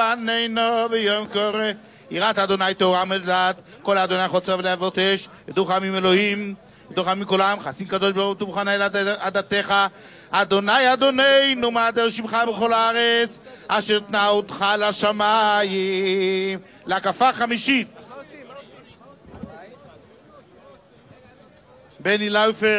לפנינו ביום קורא. יראת אדוני תורה מדעת, כל אדוני חוצר ולהבות אש, ידוך עמים אלוהים, ידוך עמים כולם, חסין קדוש ברוך הוא תבחנה אל עדתך. אדוני אדוננו מעדר שמך בכל הארץ, אשר תנה אותך לשמיים. להקפה חמישית. בני לאופר